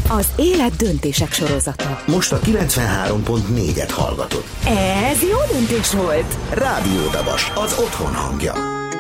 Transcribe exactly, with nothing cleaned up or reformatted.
Az élet döntések sorozata. Most a kilencvenhárom pont négyet hallgatod. Ez jó döntés volt. Rádió Dabas, az otthon hangja.